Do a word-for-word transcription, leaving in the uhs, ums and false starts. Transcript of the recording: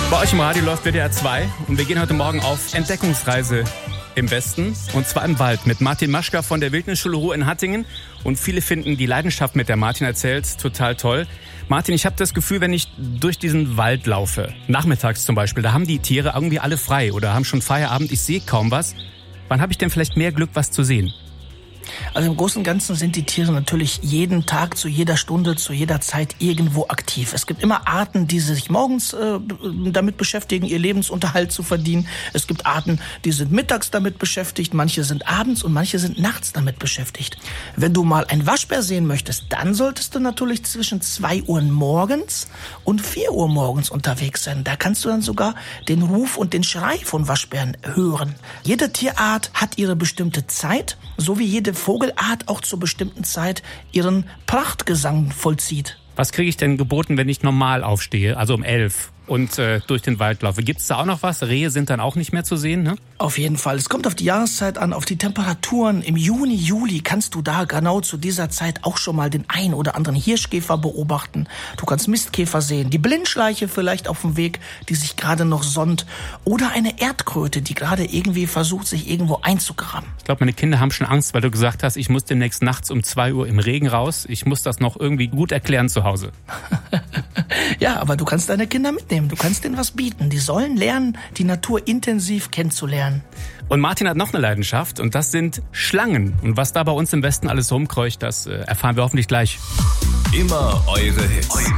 Bei euch im Radio läuft W D R zwei und wir gehen heute Morgen auf Entdeckungsreise im Westen und zwar im Wald mit Martin Maschka von der Wildnisschule Ruhr in Hattingen. Und viele finden die Leidenschaft, mit der Martin erzählt, total toll. Martin, ich habe das Gefühl, wenn ich durch diesen Wald laufe, nachmittags zum Beispiel, da haben die Tiere irgendwie alle frei oder haben schon Feierabend, ich sehe kaum was. Wann habe ich denn vielleicht mehr Glück, was zu sehen? Also im Großen und Ganzen sind die Tiere natürlich jeden Tag, zu jeder Stunde, zu jeder Zeit irgendwo aktiv. Es gibt immer Arten, die sich morgens äh, damit beschäftigen, ihr Lebensunterhalt zu verdienen. Es gibt Arten, die sind mittags damit beschäftigt, manche sind abends und manche sind nachts damit beschäftigt. Wenn du mal einen Waschbär sehen möchtest, dann solltest du natürlich zwischen zwei Uhr morgens und vier Uhr morgens unterwegs sein. Da kannst du dann sogar den Ruf und den Schrei von Waschbären hören. Jede Tierart hat ihre bestimmte Zeit, so wie jede Vogelart auch zur bestimmten Zeit ihren Prachtgesang vollzieht. Was kriege ich denn geboten, wenn ich normal aufstehe, also um elf und äh, durch den Wald laufe? Gibt es da auch noch was? Rehe sind dann auch nicht mehr zu sehen, ne? Auf jeden Fall. Es kommt auf die Jahreszeit an, auf die Temperaturen. Im Juni, Juli kannst du da genau zu dieser Zeit auch schon mal den ein oder anderen Hirschkäfer beobachten. Du kannst Mistkäfer sehen, die Blindschleiche vielleicht auf dem Weg, die sich gerade noch sonnt. Oder eine Erdkröte, die gerade irgendwie versucht, sich irgendwo einzugraben. Ich glaube, meine Kinder haben schon Angst, weil du gesagt hast, ich muss demnächst nachts um zwei Uhr im Regen raus. Ich muss das noch irgendwie gut erklären zu Hause. Ja, aber du kannst deine Kinder mitnehmen. Du kannst denen was bieten. Die sollen lernen, die Natur intensiv kennenzulernen. Und Martin hat noch eine Leidenschaft und das sind Schlangen. Und was da bei uns im Westen alles rumkreucht, das erfahren wir hoffentlich gleich. Immer eure Hits.